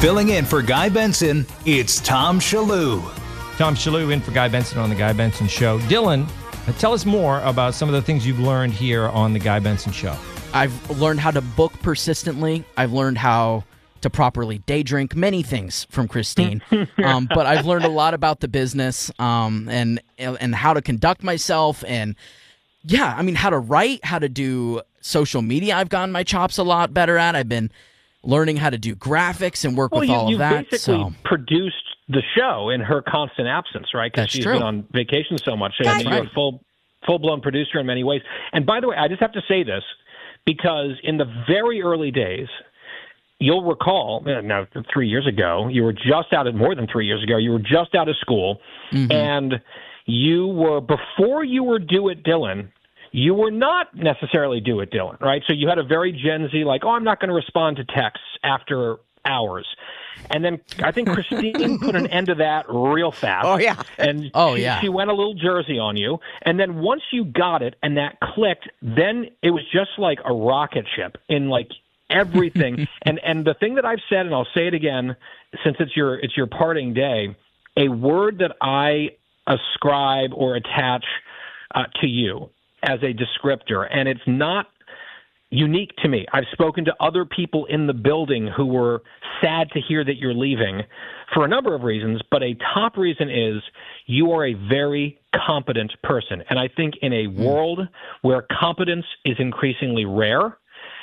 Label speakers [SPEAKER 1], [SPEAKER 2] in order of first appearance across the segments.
[SPEAKER 1] Filling in for Guy Benson, it's Tom Shallou.
[SPEAKER 2] Tom Shallou in for Guy Benson on The Guy Benson Show. Dylan, tell us more about some of the things you've learned here on The Guy Benson Show.
[SPEAKER 3] I've learned how to book persistently. I've learned how to properly day drink, many things from Christine. But I've learned a lot about the business and how to conduct myself and, yeah, I mean, how to write, how to do social media. I've gotten my chops a lot better at. I've been learning how to do graphics and work with all of that.
[SPEAKER 4] You basically produced the show in her constant absence, right? Because she's been on vacation so much. So you're a full-blown producer in many ways. And by the way, I just have to say this, because in the very early days, you'll recall, now 3 years ago, you were just out of, more than 3 years ago, you were just out of school, and you were, before you were Do It Dylan, you were not necessarily Do It Dylan, right? So you had a very Gen Z, like, I'm not going to respond to texts after hours. And then I think Christine put an end to that real fast.
[SPEAKER 3] Oh, yeah.
[SPEAKER 4] And she went a little Jersey on you. And then once you got it and that clicked, then it was just like a rocket ship in like everything. and the thing that I've said, and I'll say it again, since it's your parting day, a word that I ascribe or attach to you as a descriptor, and it's not unique to me. I've spoken to other people in the building who were sad to hear that you're leaving for a number of reasons, but a top reason is you are a very competent person. And I think in a world where competence is increasingly rare,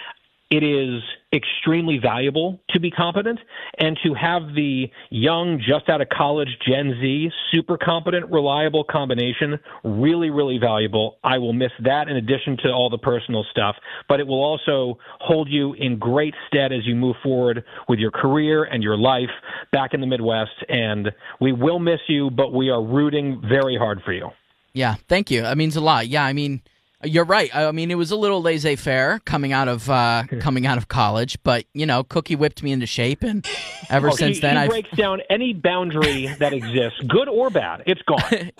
[SPEAKER 4] it is extremely valuable to be competent, and to have the young, just out of college Gen Z, super competent, reliable combination, really, really valuable. I will miss that in addition to all the personal stuff, but it will also hold you in great stead as you move forward with your career and your life back in the Midwest, and we will miss you, but we are rooting very hard for you.
[SPEAKER 3] Yeah, thank you. That means a lot. Yeah, I mean, you're right. I mean, it was a little laissez-faire coming out of college, but Cookie whipped me into shape, and ever since then,
[SPEAKER 4] he breaks down any boundary that exists, good or bad. It's gone.